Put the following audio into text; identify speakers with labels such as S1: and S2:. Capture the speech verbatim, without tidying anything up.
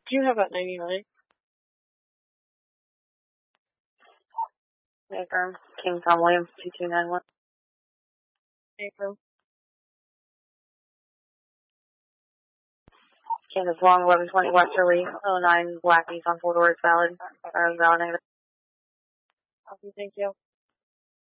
S1: Do you have that ninety-nine?
S2: Affirm. King Tom Williams, two two nine one.
S1: Affirm.
S2: Kansas Long, eleven twenty Westerly, oh nine Blackies on four doors, valid, or valid negative.
S1: Okay, thank you.